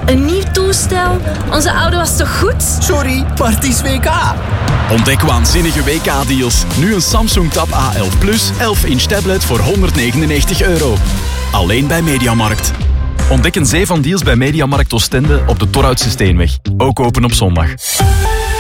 Een nieuw toestel? Onze oude was toch goed? Sorry, maar het is WK. Ontdek waanzinnige WK-deals. Nu een Samsung Tab A11 Plus 11-inch tablet voor €199. Alleen bij Mediamarkt. Ontdek een zee van deals bij Mediamarkt Oostende op de Torhoutse Steenweg. Ook open op zondag.